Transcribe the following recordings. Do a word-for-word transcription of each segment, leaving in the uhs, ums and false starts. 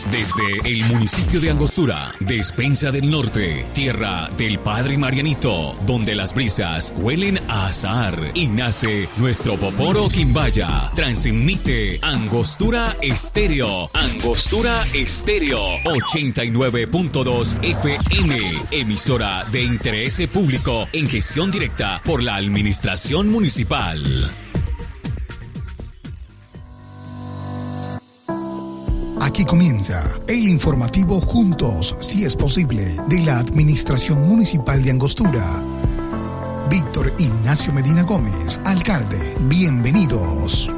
Desde el municipio de Angostura, Despensa del Norte, tierra del Padre Marianito, donde las brisas huelen a azahar y nace nuestro Poporo Quimbaya. Transmite Angostura Estéreo. Angostura Estéreo. ochenta y nueve punto dos F M. Emisora de interés público en gestión directa por la Administración Municipal. Aquí comienza el informativo Juntos, si es posible, de la Administración Municipal de Angostura. Víctor Ignacio Medina Gómez, alcalde, bienvenidos.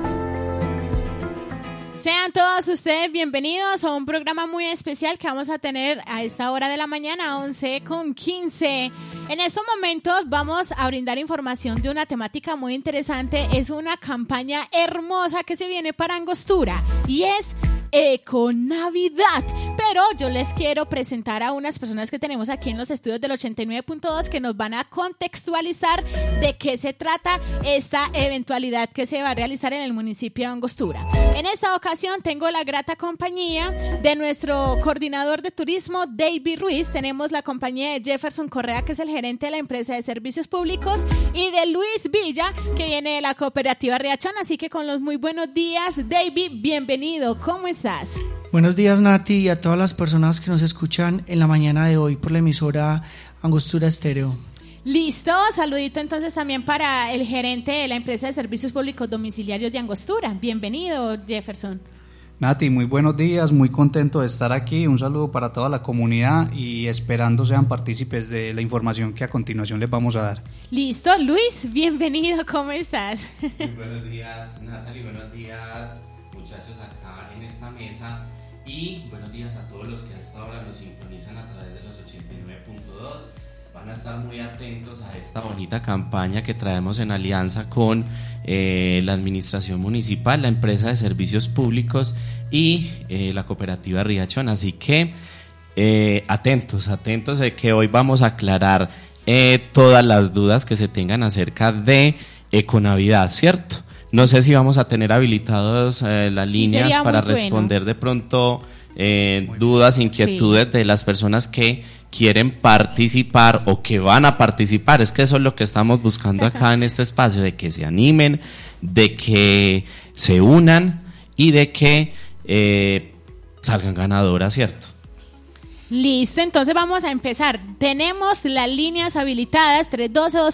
Sean todos ustedes bienvenidos a un programa muy especial que vamos a tener a esta hora de la mañana, once con quince. En estos momentos vamos a brindar información de una temática muy interesante. Es una campaña hermosa que se viene para Angostura y es Econavidad. Pero yo les quiero presentar a unas personas que tenemos aquí en los estudios del ochenta y nueve punto dos que nos van a contextualizar de qué se trata esta eventualidad que se va a realizar en el municipio de Angostura. En esta ocasión tengo la grata compañía de nuestro coordinador de turismo, David Ruiz. Tenemos la compañía de Jefferson Correa, que es el gerente de la empresa de servicios públicos, y de Luis Villa, que viene de la cooperativa Riachón. Así que con los muy buenos días, David, bienvenido. ¿Cómo estás? Buenos días, Nati, y a todas las personas que nos escuchan en la mañana de hoy por la emisora Angostura Estéreo. Listo, saludito entonces también para el gerente de la empresa de servicios públicos domiciliarios de Angostura. Bienvenido, Jefferson. Nati, muy buenos días, muy contento de estar aquí. Un saludo para toda la comunidad y esperando sean partícipes de la información que a continuación les vamos a dar. Listo, Luis, bienvenido, ¿cómo estás? Muy buenos días, Natalie, buenos días, muchachos acá en esta mesa. Y buenos días a todos los que a esta hora nos sintonizan a través de los ochenta y nueve punto dos. Van a estar muy atentos a esta bonita campaña que traemos en alianza con eh, la Administración Municipal, la empresa de servicios públicos y eh, la cooperativa Riachón. Así que eh, atentos, atentos de que hoy vamos a aclarar eh, todas las dudas que se tengan acerca de Econavidad, ¿cierto? No sé si vamos a tener habilitados eh, las sí, líneas para responder bueno. de pronto eh, dudas, inquietudes sí. de las personas que quieren participar o que van a participar. Es que eso es lo que estamos buscando acá en este espacio, de que se animen, de que se unan y de que eh, salgan ganadoras, ¿cierto? Listo, entonces vamos a empezar. Tenemos las líneas habilitadas tres uno dos,